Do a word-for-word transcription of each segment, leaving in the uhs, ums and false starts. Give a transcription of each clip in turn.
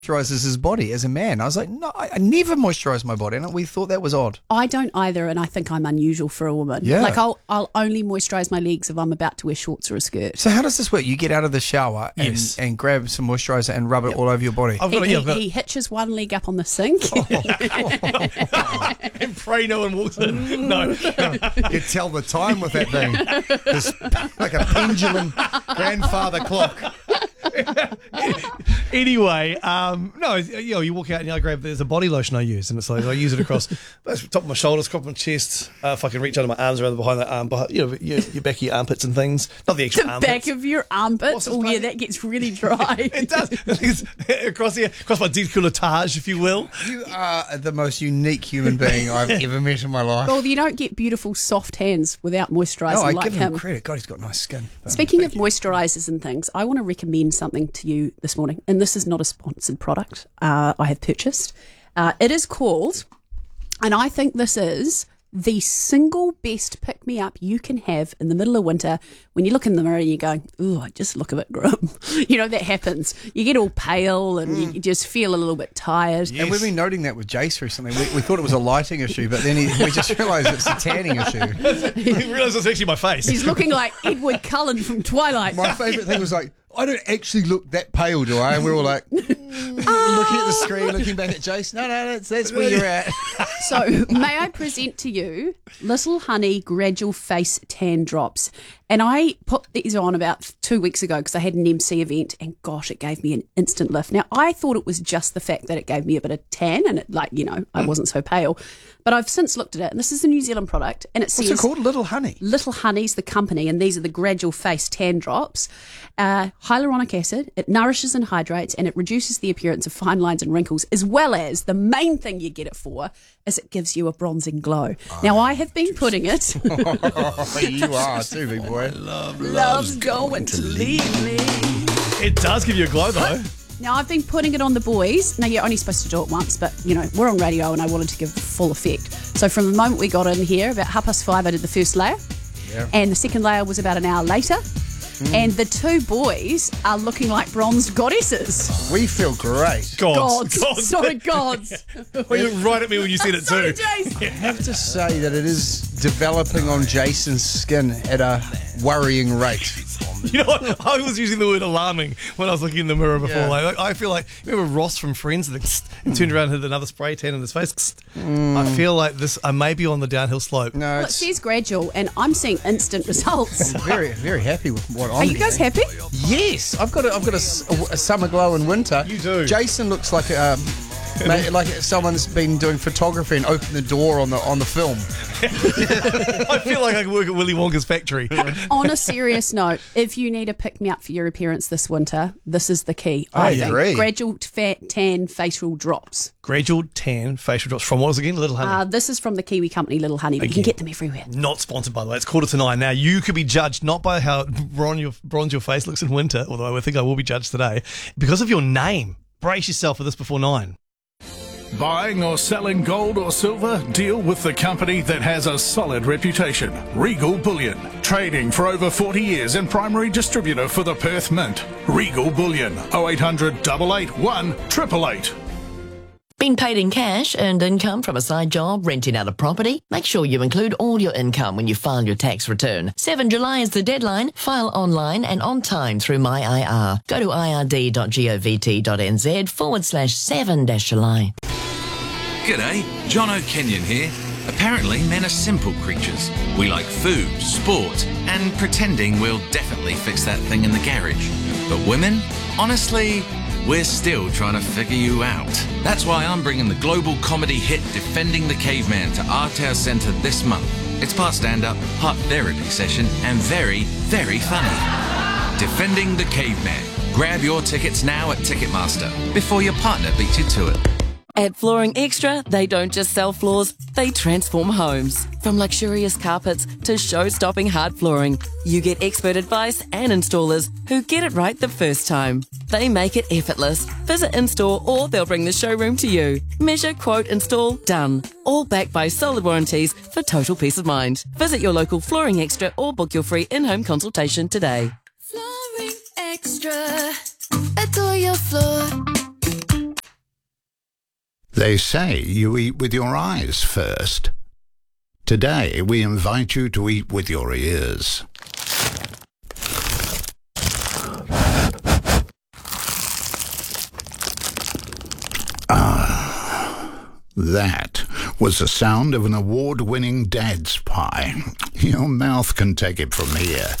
moisturizes his body as a man. I was like, no, I, I never moisturize my body. And we thought that was odd. I don't either, and I think I'm unusual for a woman. Yeah. Like, I'll I'll only moisturize my legs if I'm about to wear shorts or a skirt. So how does this work? You get out of the shower and, Yes. and grab some moisturizer and rub it all over your body. I've He, got, yeah, I've he, got, he hitches one leg up on the sink. and pray no one walks in. No, no. You tell the time with that thing. This, like a pendulum grandfather clock. Anyway, um, no, you know, you walk out and I grab, there's a body lotion I use, and it's like I use it across the top of my shoulders, top of my chest. Uh, if I can reach under my arms around behind the arm, behind, you know, your, your back of your armpits and things. Not the actual The armpits. back of your armpits. What's this Oh, yeah, part? that gets really dry. It does. It's across here, across my decolletage, if you will. You are the most unique human being I've ever met in my life. Well, you don't get beautiful, soft hands without moisturising No, I like give him. him credit. God, he's got nice skin. Speaking of moisturisers and things, I want to recommend something to you this morning, and this is not a sponsored product uh, I have purchased. Uh, it is called, and I think this is the single best pick-me-up you can have in the middle of winter when you look in the mirror and you're going, ooh, I just look a bit grim. You know, that happens. You get all pale and mm. you just feel a little bit tired. Yes. And we've been noting that with Jace recently. We, we thought it was a lighting issue, but then he, we just realised it's a tanning issue. You realise it's actually my face. He's looking like Edward Cullen from Twilight. My favourite thing was like, I don't actually look that pale, do I? And we're all like, mm, looking at the screen, looking back at Jace. No, no, that's, that's where you're at. So, may I present to you Little Honey Gradual Face Tan Drops? And I put these on about two weeks ago because I had an M C event, and gosh, it gave me an instant lift. Now, I thought it was just the fact that it gave me a bit of tan and it, like, you know, I wasn't so pale. But I've since looked at it, and this is a New Zealand product, and it says... What's it called? Little Honey? Little Honey's the company, and these are the Gradual Face Tan Drops. Uh, hyaluronic acid, it nourishes and hydrates, and it reduces the appearance of fine lines and wrinkles, as well as the main thing you get it for is it gives you a bronzing glow. Oh, now, I have been putting it... oh, you are too, big boy. Love, love's going to leave me. It does give you a glow, though. Now, I've been putting it on the boys. Now, you're only supposed to do it once, but, you know, we're on radio and I wanted to give full effect. So from the moment we got in here, about half past five, I did the first layer. Yeah. And the second layer was about an hour later. Mm. And the two boys are looking like bronzed goddesses. We feel great. Gods. Gods. gods. Sorry, gods. Well, you looked right at me when you said it Sorry, too. Jace. I have to say that it is developing on Jason's skin at a worrying rate. You know what? I was using the word alarming when I was looking in the mirror before. Yeah. Like, I feel like, remember Ross from Friends and mm. turned around and had another spray tan in his face? Mm. I feel like this, I may be on the downhill slope. No, Well, it it's says gradual, and I'm seeing instant results. I'm very, very happy with what I'm Are you guys getting. happy? Yes, I've got a, I've got a, a summer glow in winter. You do. Jason looks like a, um, like someone's been doing photography and opened the door on the on the film. I feel like I can work at Willy Wonka's factory. On a serious note, if you need a pick-me-up for your appearance this winter, this is the key. I think. agree. Gradual fat tan facial drops. Gradual tan facial drops from what was again? Little Honey. Uh, this is from the Kiwi company Little Honey, but you can Again. get them everywhere. Not sponsored, by the way. It's quarter to nine. Now, you could be judged not by how bronze your, bronze your face looks in winter, although I think I will be judged today, because of your name. Brace yourself for this before nine. Buying or selling gold or silver? Deal with the company that has a solid reputation. Regal Bullion. Trading for over forty years and primary distributor for the Perth Mint. Regal Bullion. oh eight hundred, eight eight one, eight eight eight. Been paid in cash, earned income from a side job, renting out a property? Make sure you include all your income when you file your tax return. seventh of July is the deadline. File online and on time through My I R. Go to ird.govt.nz forward slash 7 dash July. G'day, John O'Kenyon here. Apparently, men are simple creatures. We like food, sport, and pretending we'll definitely fix that thing in the garage. But women? Honestly, we're still trying to figure you out. That's why I'm bringing the global comedy hit Defending the Caveman to Aotearoa Centre this month. It's part stand-up, part therapy session, and very, very funny. Defending the Caveman. Grab your tickets now at Ticketmaster before your partner beats you to it. At Flooring Extra, they don't just sell floors, they transform homes. From luxurious carpets to show-stopping hard flooring, you get expert advice and installers who get it right the first time. They make it effortless. Visit in-store or they'll bring the showroom to you. Measure, quote, install, done. All backed by solid warranties for total peace of mind. Visit your local Flooring Extra or book your free in-home consultation today. Flooring Extra. Adore your floor. They say you eat with your eyes first. Today, we invite you to eat with your ears. Ah, that was the sound of an award-winning Dad's pie. Your mouth can take it from here.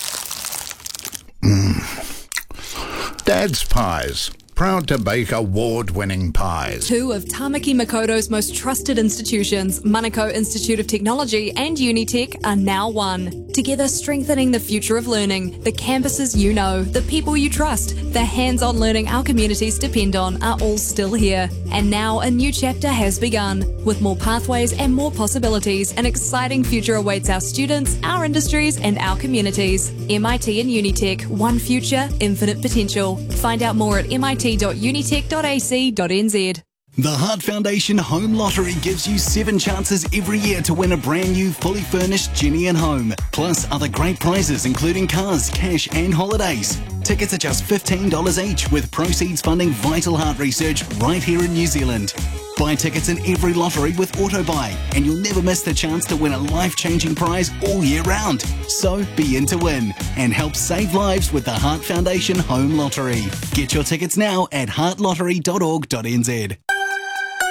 Mm. Dad's Pies. Proud to bake award-winning pies. Two of Tamaki Makoto's most trusted institutions, Manukau Institute of Technology and Unitec, are now one. Together strengthening the future of learning, the campuses you know, the people you trust, the hands-on learning our communities depend on are all still here. And now a new chapter has begun. With more pathways and more possibilities, an exciting future awaits our students, our industries and our communities. M I T and Unitec, one future, infinite potential. Find out more at M I T dot unitec dot a c dot n z. The Heart Foundation Home Lottery gives you seven chances every year to win a brand new, fully furnished Genie and Home, plus other great prizes including cars, cash and holidays. Tickets are just fifteen dollars each, with proceeds funding vital heart research right here in New Zealand. Buy tickets in every lottery with AutoBuy, and you'll never miss the chance to win a life-changing prize all year round. So be in to win and help save lives with the Heart Foundation Home Lottery. Get your tickets now at heart lottery dot org dot n z.